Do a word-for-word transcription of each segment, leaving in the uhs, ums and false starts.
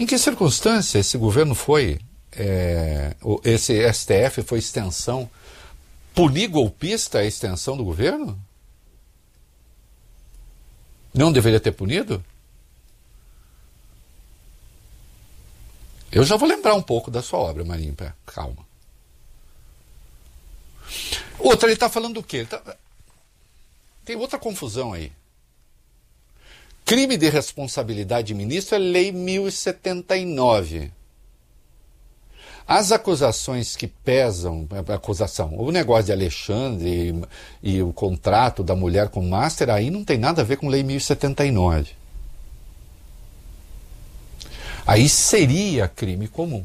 Em que circunstância esse governo foi, é, esse S T F foi extensão, punir golpista é extensão do governo? Não deveria ter punido? Eu já vou lembrar um pouco da sua obra, Marinho, calma. Outra, ele está falando do quê? Tá... Tem outra confusão aí. Crime de responsabilidade de ministro é Lei mil e setenta e nove. As acusações que pesam, a acusação, o negócio de Alexandre e, e o contrato da mulher com o Master, aí não tem nada a ver com Lei mil e setenta e nove. Aí seria crime comum.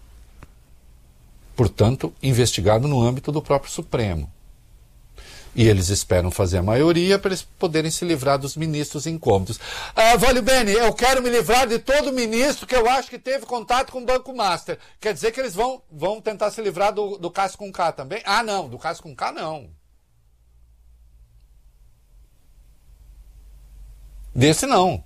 Portanto, investigado no âmbito do próprio Supremo. E eles esperam fazer a maioria para eles poderem se livrar dos ministros incômodos. Ah, Vólio Bene, eu quero me livrar de todo ministro que eu acho que teve contato com o Banco Master. Quer dizer que eles vão, vão tentar se livrar do, do caso com K também? Ah, não, do caso com K não. Desse não.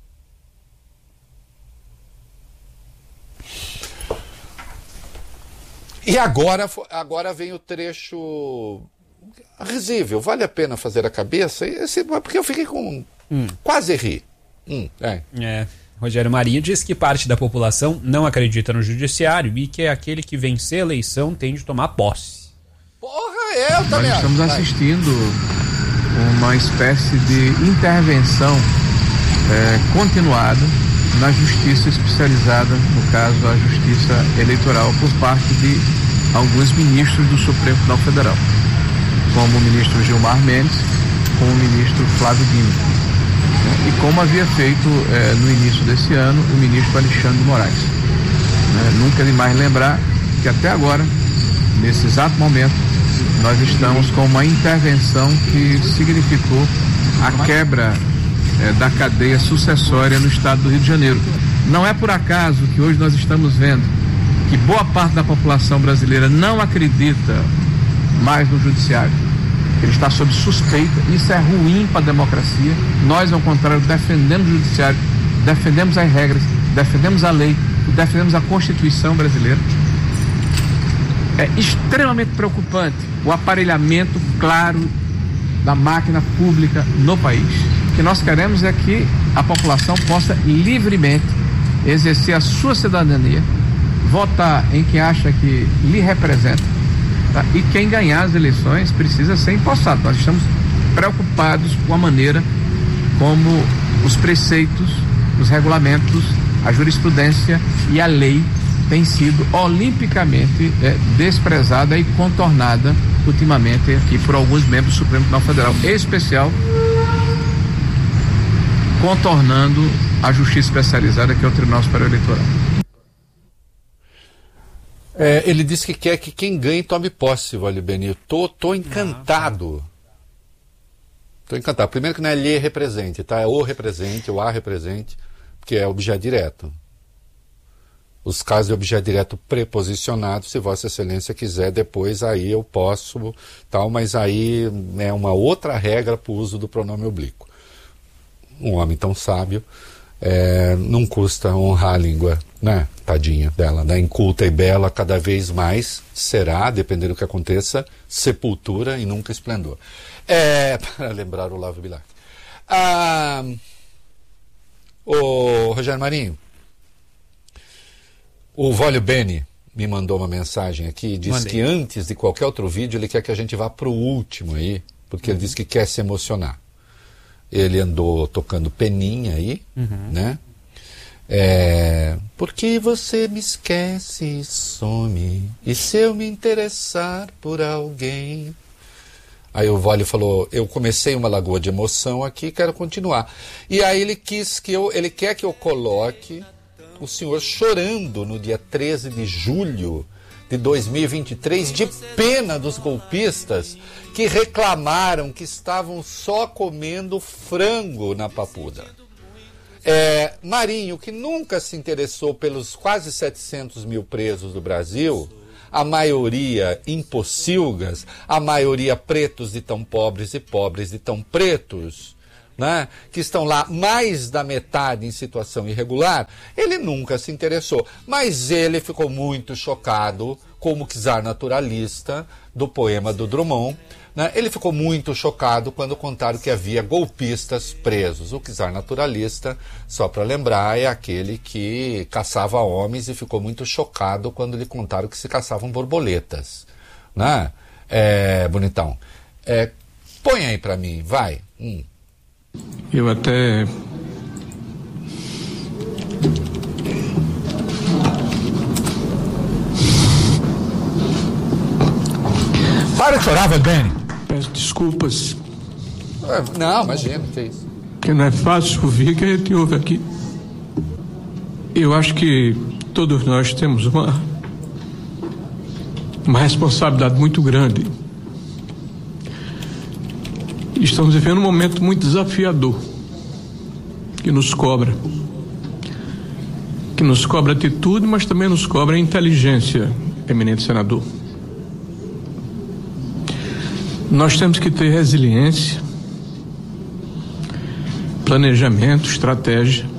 E agora, agora vem o trecho risível. Vale a pena fazer a cabeça? Esse, porque eu fiquei com... Hum. Quase ri. Hum, é. É. Rogério Marinho diz que parte da população não acredita no judiciário e que é aquele que vencer a eleição tem de tomar posse. Porra, eu também. Nós estamos assistindo uma espécie de intervenção é, continuada na justiça especializada, no caso a justiça eleitoral, por parte de alguns ministros do Supremo Tribunal Federal, como o ministro Gilmar Mendes, como o ministro Flávio Dino, e como havia feito eh, no início desse ano o ministro Alexandre de Moraes. Né? Nunca é demais lembrar que até agora, nesse exato momento, nós estamos com uma intervenção que significou a quebra É, da cadeia sucessória no estado do Rio de Janeiro. Não é por acaso que hoje nós estamos vendo que boa parte da população brasileira não acredita mais no judiciário. Ele está sob suspeita, isso é ruim para a democracia. Nós, ao contrário, defendemos o judiciário, defendemos as regras, defendemos a lei, defendemos a Constituição brasileira. É extremamente preocupante o aparelhamento claro da máquina pública no país. O que nós queremos é que a população possa livremente exercer a sua cidadania, votar em quem acha que lhe representa, tá? E quem ganhar as eleições precisa ser empossado. Nós estamos preocupados com a maneira como os preceitos, os regulamentos, a jurisprudência e a lei têm sido olimpicamente é, desprezada e contornada ultimamente aqui por alguns membros do Supremo Tribunal Federal, em especial contornando a justiça especializada, que é o Tribunal Superior Eleitoral. É, ele disse que quer que quem ganhe tome posse, Vólio Bene. Tô, tô encantado. Tô encantado. Primeiro que não é lhe represente, tá? É o represente, o a represente, porque é objeto direto. Os casos de objeto direto preposicionado, se Vossa Excelência quiser, depois aí eu posso, tal, mas aí é uma outra regra para o uso do pronome oblíquo. Um homem tão sábio, é, não custa honrar a língua, né? Tadinha dela, né? Inculta e bela, cada vez mais será, dependendo do que aconteça, sepultura e nunca esplendor. É, para lembrar o Olavo Bilac. Ah, o Rogério Marinho, o Vólio Bene me mandou uma mensagem aqui, diz Mandei. que antes de qualquer outro vídeo ele quer que a gente vá para o último aí, porque uhum. ele diz que quer se emocionar. Ele andou tocando peninha aí, uhum. né? É, porque você me esquece e some, e se eu me interessar por alguém... Aí o Vólio falou, eu comecei uma lagoa de emoção aqui, quero continuar. E aí ele quis que eu, ele quer que eu coloque o senhor chorando no dia treze de julho de dois mil e vinte e três, de pena dos golpistas que reclamaram que estavam só comendo frango na Papuda. É, Marinho, que nunca se interessou pelos quase setecentos mil presos do Brasil, a maioria impocilgas, a maioria pretos de tão pobres e pobres de tão pretos, né, que estão lá mais da metade em situação irregular, ele nunca se interessou. Mas ele ficou muito chocado como czar naturalista do poema do Drummond, né? Ele ficou muito chocado quando contaram que havia golpistas presos. O czar naturalista, só para lembrar, é aquele que caçava homens e ficou muito chocado quando lhe contaram que se caçavam borboletas, né? É, bonitão. É, põe aí para mim, vai. Hum. Eu até... Para de chorar, Dani. Peço desculpas. É, não, imagina, que é isso. Porque não é fácil ouvir o que a gente ouve aqui. Eu acho que todos nós temos uma, uma responsabilidade muito grande. Estamos vivendo um momento muito desafiador, que nos cobra. Que nos cobra atitude, mas também nos cobra inteligência, eminente senador. Nós temos que ter resiliência, planejamento, estratégia